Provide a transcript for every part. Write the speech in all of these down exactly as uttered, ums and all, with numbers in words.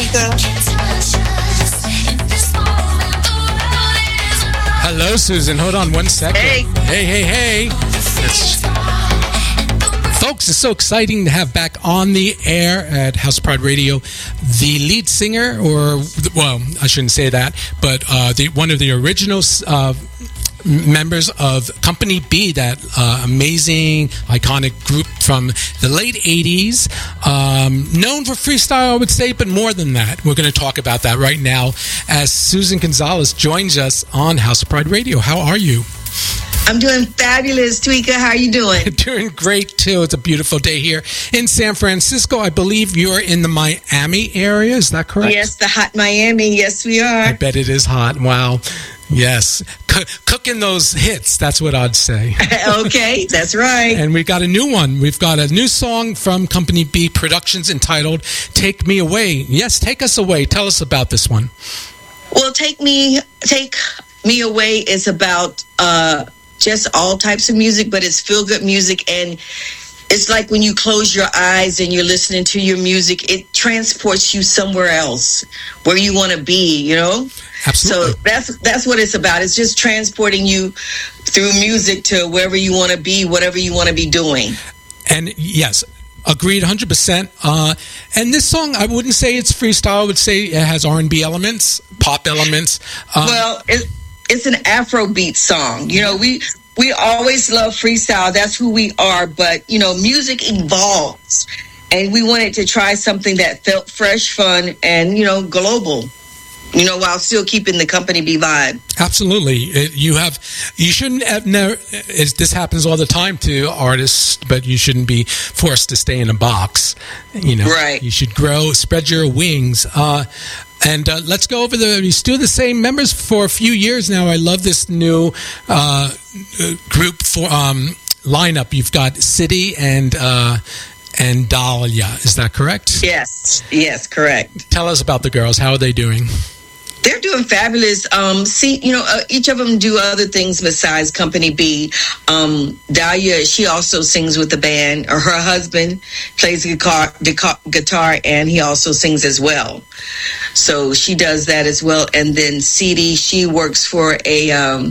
Tweeka. Hello, Susan. Hold on one second. Hey. Hey, hey, hey. It's, folks, it's so exciting to have back on the air at House of Pride Radio the lead singer, or, well, I shouldn't say that, but uh, the one of the original uh, members of Company B, that uh, amazing, iconic group from the late eighties, um, known for freestyle, I would say, but more than that. We're going to talk about that right now as Susan Gonzalez joins us on House of Pride Radio. How are you? I'm doing fabulous, Tweeka. How are you doing? Doing great, too. It's a beautiful day here in San Francisco. I believe you're in the Miami area. Is that correct? Yes, the hot Miami. Yes, we are. I bet it is hot. Wow. Yes. C- cooking those hits. That's what I'd say. Okay, that's right. And we've got a new one. We've got a new song from Company B Productions entitled Take Me Away. Yes, take us away. Tell us about this one. Well, Take Me, Take Me Away is about... Uh, just all types of music, but it's feel-good music, and it's like when you close your eyes and you're listening to your music, it transports you somewhere else where you want to be, you know? Absolutely. So that's that's what it's about. It's just transporting you through music to wherever you want to be, whatever you want to be doing. And yes, agreed one hundred percent. Uh, and this song, I wouldn't say it's freestyle. I would say it has R and B elements, pop elements. Um, well, it, it's an Afrobeat song. You know, we we always love freestyle. That's who we are. But, you know, music evolves. And we wanted to try something that felt fresh, fun, and, you know, global. You know, while still keeping the Company B vibe. Absolutely. It, you have, you shouldn't have never, it's, this happens all the time to artists, but you shouldn't be forced to stay in a box. You know, right. You should grow, spread your wings. Uh, and uh, let's go over the, we still the same members for a few years now. I love this new uh, group for um, lineup. You've got City and, uh, and Dahlia. Is that correct? Yes. Yes, correct. Tell us about the girls. How are they doing? They're doing fabulous. Um, see, you know, uh, each of them do other things besides Company B. Um, Dahlia, she also sings with the band. Or her husband plays guitar, guitar, and he also sings as well. So she does that as well. And then City, she works for a um,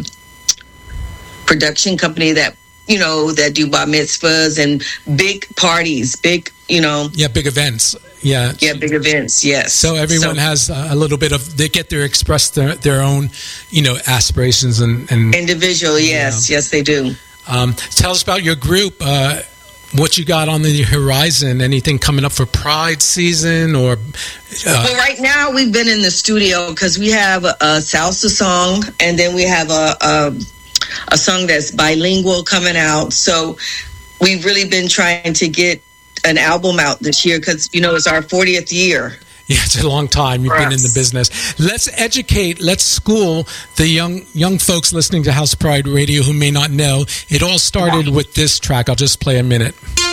production company that, you know, that do bar mitzvahs and big parties, big, you know. Yeah, big events. Yeah. Yeah, big events, yes. So everyone so, has a little bit of, they get to express their, their own, you know, aspirations and... and individual, yes. You know. Yes, they do. Um, tell us about your group, uh, what you got on the horizon, anything coming up for Pride season or... Uh, well, right now we've been in the studio because we have a, a salsa song and then we have a, a, a song that's bilingual coming out. So we've really been trying to get an album out this year because, you know, it's our fortieth year. Yeah, it's a long time. You've been in the business. Let's educate, let's school the young young folks listening to House Pride Radio who may not know. It all started with this track. I'll just play a minute.